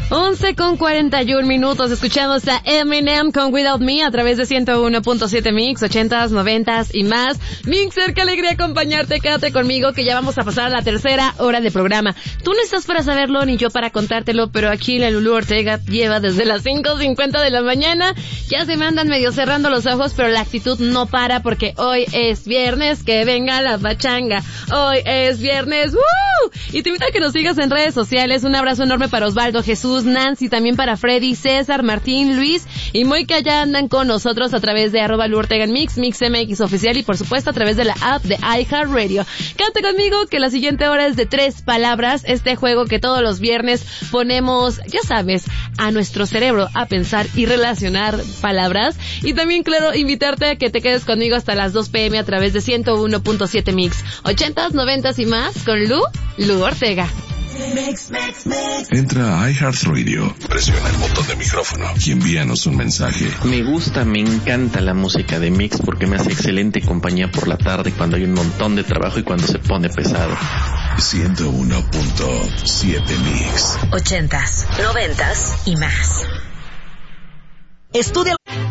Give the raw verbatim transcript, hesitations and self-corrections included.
once con cuarenta y un minutos, escuchamos a Eminem con Without Me a través de ciento uno punto siete Mix, ochentas, noventas y más. Mixer, qué alegría acompañarte, quédate conmigo que ya vamos a pasar a la tercera hora de programa. Tú no estás para saberlo ni yo para contártelo, pero aquí la Lulú Ortega lleva desde las cinco cincuenta de la mañana. Ya se me andan medio cerrando los ojos, pero la actitud no para porque hoy es viernes, que venga la pachanga. Hoy es viernes, ¡woo! Y te invito a que nos sigas en redes sociales. Un abrazo enorme para Osvaldo, Jesús, Nancy, también para Freddy, César, Martín, Luis y Muy que ya andan con nosotros a través de arroba Lu Ortega en Mix, Mix M X oficial y por supuesto a través de la app de iHeartRadio. Quédate conmigo que la siguiente hora es de tres palabras, este juego que todos los viernes ponemos, ya sabes, a nuestro cerebro a pensar y relacionar palabras. Y también, claro, invitarte a que te quedes conmigo hasta las dos pm a través de ciento uno punto siete Mix, ochentas, noventas y más con Lu, Lu Ortega. Mix, mix, mix. Entra a iHeartRadio, presiona el botón de micrófono y envíanos un mensaje. Me gusta, me encanta la música de Mix porque me hace excelente compañía por la tarde cuando hay un montón de trabajo y cuando se pone pesado. ciento uno punto siete Mix. Ochentas, noventas y más. Estudia.